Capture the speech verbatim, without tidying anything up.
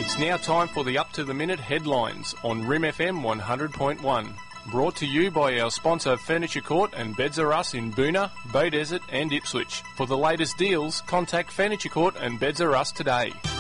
It's now time for the up-to-the-minute headlines on R I M F M one hundred point one. Brought to you by our sponsor Furniture Court and Beds R Us in Boonah, Beaudesert and Ipswich. For the latest deals, contact Furniture Court and Beds R Us today.